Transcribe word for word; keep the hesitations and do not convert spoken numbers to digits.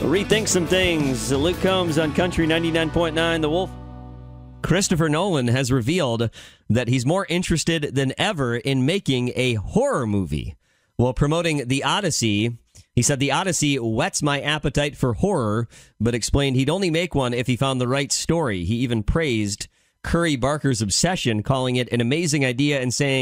Rethink some things. Luke Combs on Country ninety-nine point nine, The Wolf. Christopher Nolan has revealed that he's more interested than ever in making a horror movie. While promoting The Odyssey, he said, "The Odyssey whets my appetite for horror," but explained he'd only make one if he found the right story. He even praised Curry Barker's Obsession, calling it an amazing idea and saying,